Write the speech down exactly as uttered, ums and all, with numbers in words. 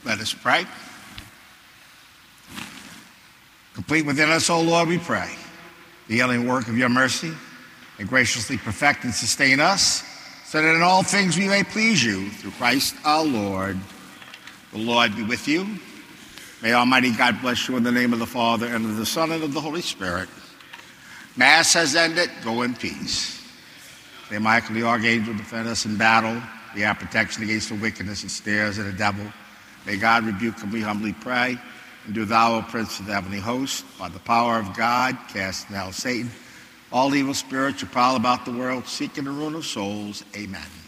Let us pray. Complete within us, O Lord, we pray, the healing work of your mercy, and graciously perfect and sustain us, so that in all things we may please you, through Christ our Lord. The Lord be with you. May Almighty God bless you in the name of the Father, and of the Son, and of the Holy Spirit. Mass has ended. Go in peace. May Michael the Archangel defend us in battle, be our protection against the wickedness and snares of the devil. May God rebuke and we humbly pray. And do thou, O Prince of the heavenly host, by the power of God, cast down Satan, all evil spirits who prowl about the world, seeking the ruin of souls. Amen.